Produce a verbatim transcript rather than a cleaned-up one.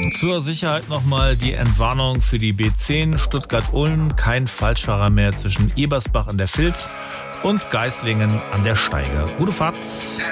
Zur Sicherheit nochmal die Entwarnung für die B zehn Stuttgart-Ulm. Kein Falschfahrer mehr zwischen Ebersbach an der Vils und Geislingen an der Steiger. Gute Fahrt.